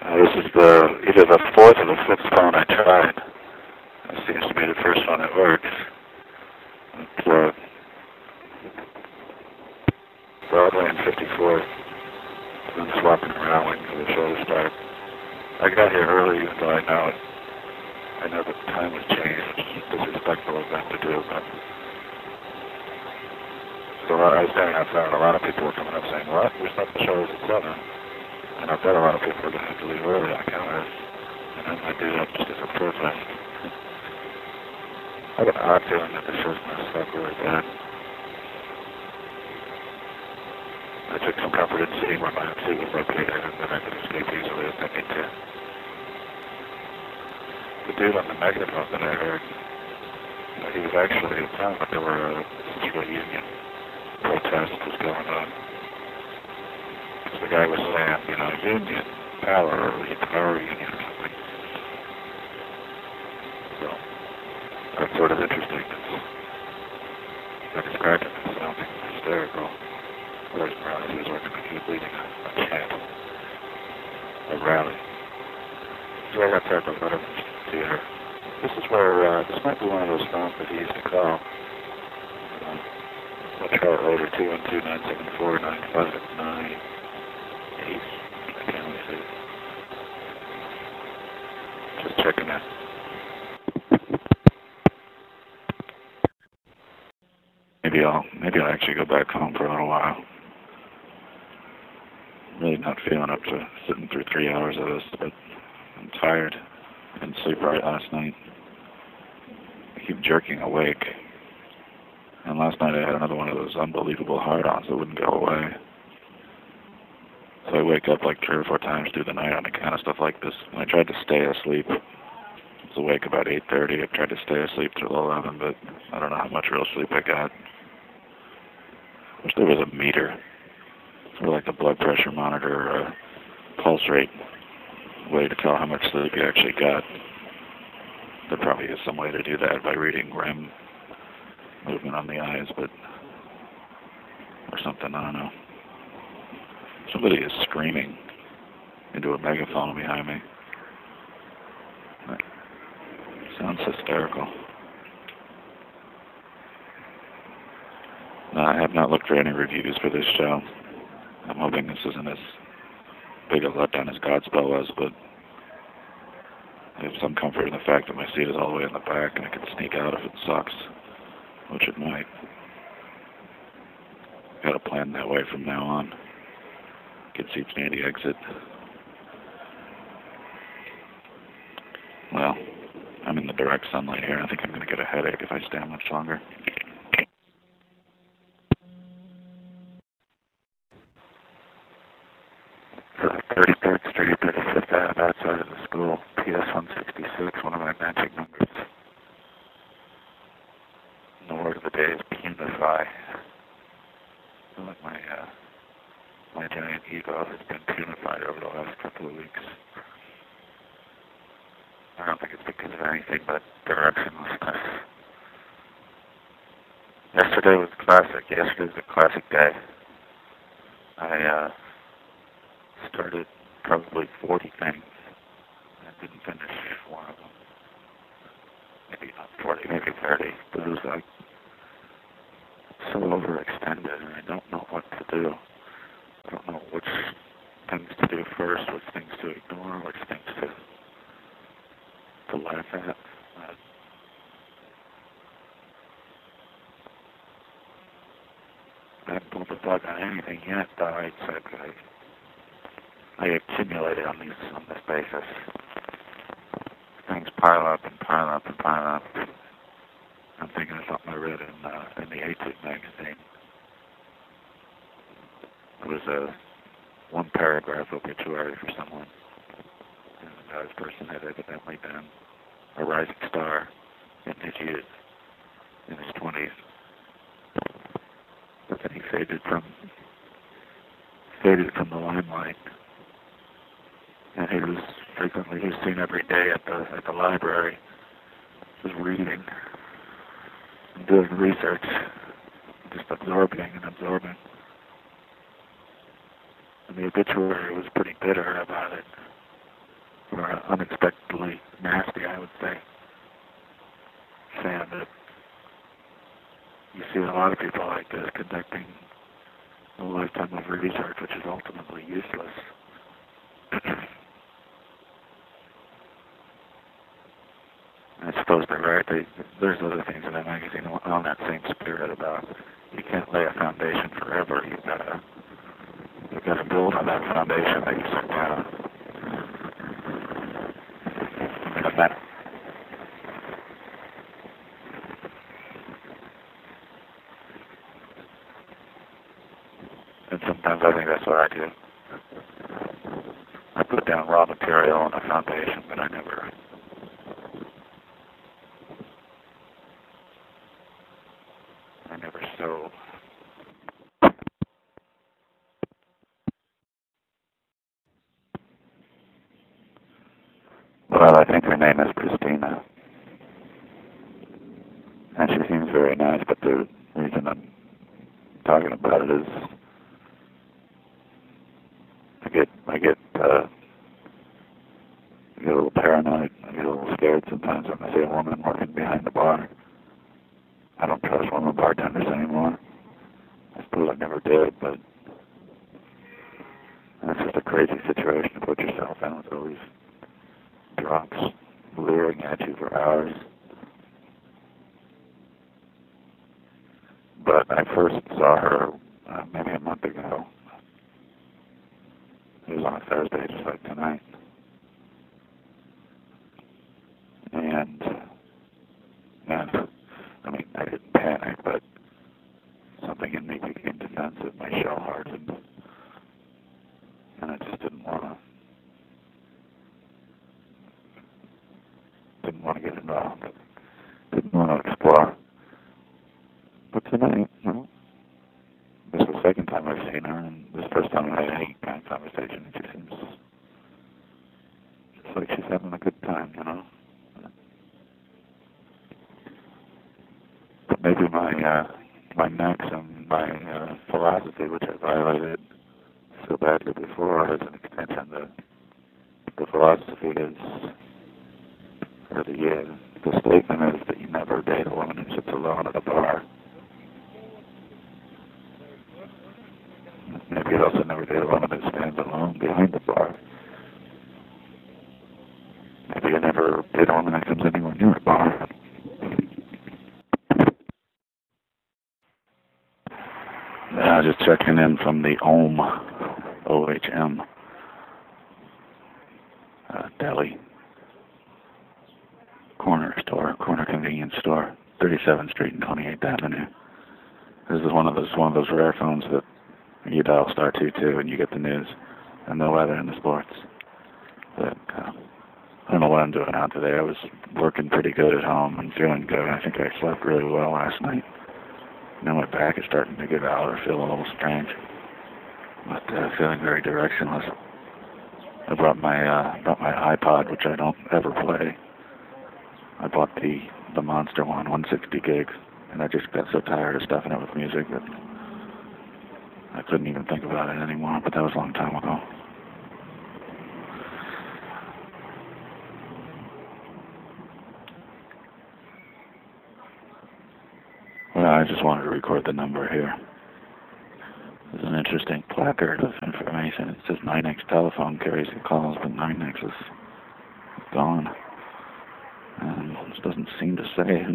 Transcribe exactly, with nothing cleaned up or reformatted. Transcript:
this is the either the fourth or the fifth phone I tried. This seems to be the first one that works. It's uh, Broadway and fifty-fourth. I've been swapping around waiting for the show to start. I got here early, even though I know it. I know the time was changed, which is disrespectful of them to do, but so I was standing outside and a lot of people were coming up saying, what? We thought the show was at seven. And I bet a lot of people are going to have to leave early on cameras. And then I do that just as a protest. I got an odd feeling that the show's going to suck really bad. I took some comfort in seeing where my seat was located and then I could escape easily if I need to. The dude on the megaphone that I heard, you know, he was actually telling that there were a central union protest was going on. Because the guy was saying, you know, union power or power union or something. So that's sort of interesting. It's, I described it as something hysterical. Whereas Morales was working on keep leading a, a chant, a rally. So I got type of letter from Theater. This is where, uh, this might be one of those phones that he used to call. Uh, I'll try it later, two one two, nine seven four, nine five nine eight. I can't really see it. Just checking that. Maybe I'll, maybe I'll actually go back home for a little while. Really not feeling up to sitting through three hours of this, but I'm tired. I didn't sleep right last night. I keep jerking awake. And last night I had another one of those unbelievable hard-ons that wouldn't go away. So I wake up like three or four times through the night on account of stuff like this. And I tried to stay asleep. I was awake about eight thirty. I tried to stay asleep till eleven, but I don't know how much real sleep I got. I wish there was a meter. Sort of like a blood pressure monitor or a pulse rate. Way to tell how much sleep you actually got. There probably is some way to do that by reading R E M movement on the eyes, but or something, I don't know. Somebody is screaming into a megaphone behind me. That sounds hysterical. No, I have not looked for any reviews for this show. I'm hoping this isn't as big a letdown as Godspell was, but I have some comfort in the fact that my seat is all the way in the back and I can sneak out if it sucks, which it might. Got to plan that way from now on. Get seats near the exit. Well, I'm in the direct sunlight here. I think I'm going to get a headache if I stand much longer. thirty-third Street, thirty-fifth Avenue, outside of the school. P S one sixty-six, one of my magic numbers. And the word of the day is punify. I feel like my, uh, my giant ego has been punified over the last couple of weeks. I don't think it's because of anything but directionlessness. Yesterday was classic. Yesterday was a classic day. I, uh, started probably forty things. I didn't finish one of them. Maybe not forty, maybe thirty. But it was like so overextended and I don't know what to do. I don't know which things to do first, which things to ignore, which things to to laugh at. Uh, I haven't pulled the plug on anything yet, though, except I I accumulated on these on this basis. Things pile up and pile up and pile up. I'm thinking of something I read in uh, in the A-Tube magazine. It was a one paragraph obituary for someone. And the guy's person had evidently been a rising star in his youth, in his twenties. But then he faded from faded from the limelight. And he was frequently, he was seen every day at the at the library, just reading and doing research, just absorbing and absorbing. And the obituary was pretty bitter about it. unexpectedly nasty, I would say. Saying that you see a lot of people like this conducting a lifetime of research, which is ultimately useless. I suppose they're right. They, there's other things in that magazine on that same spirit about you can't lay a foundation forever. You've got to you've got to build on that foundation that you set down. And that, and sometimes I think that's what I do. I put down raw material on a foundation, but I never. I never sow. Well, I think her name is Christina. And she seems very nice, but the reason I'm talking about it is I get, I get, uh, I get a little paranoid. I get a little scared sometimes when I see a woman working behind the bar. I don't trust women bartenders anymore. I suppose I never did, but it's just a crazy situation to put yourself in with all these drunks leering at you for hours. But I first saw her uh, maybe a month ago. It was on a Thursday, just like tonight. And, and I mean, I didn't panic, but something in me became defensive. My shell hardened. And I just didn't want to, didn't want to get involved. Didn't want to explore. But tonight, you know, this is the second time I've seen her, and this first time I had any kind of conversation, and she seems just like she's having a good time, you know. But maybe my uh, my maxim, my uh, philosophy, which I violated so badly before, has an extension. The the philosophy is, or the uh, the statement is that you never date a woman who sits alone at a bar. Maybe you'd also never date a woman who stands alone behind the bar. Maybe you never date a woman that comes anywhere near a bar. Uh, just checking in from the O H M, O H M, uh, deli, corner store, corner convenience store, thirty-seventh Street and twenty-eighth Avenue. This is one of those one of those rare phones that you dial star two two and you get the news and the weather and the sports. But uh, I don't know what I'm doing out today. I was working pretty good at home and feeling good. I think I slept really well last night. Now my back is starting to give out or feel a little strange, but uh, feeling very directionless. I brought my uh, brought my iPod, which I don't ever play. I bought the the Monster one, one sixty gigs, and I just got so tired of stuffing it with music that I couldn't even think about it anymore. But that was a long time ago. Well, I just wanted to record the number here. There's an interesting placard of information. It says nine X telephone carries the calls, but nine X is gone. And it doesn't seem to say who